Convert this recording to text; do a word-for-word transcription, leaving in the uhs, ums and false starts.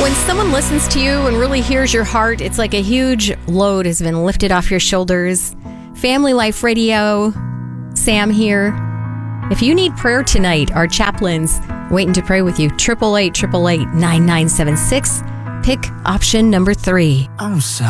When someone listens to you and really hears your heart, it's like a huge load has been lifted off your shoulders. Family Life Radio, Sam here. If you need prayer tonight, our chaplains waiting to pray with you. eight eight eight, eight eight eight, nine nine seven six. Pick option number three. I'm so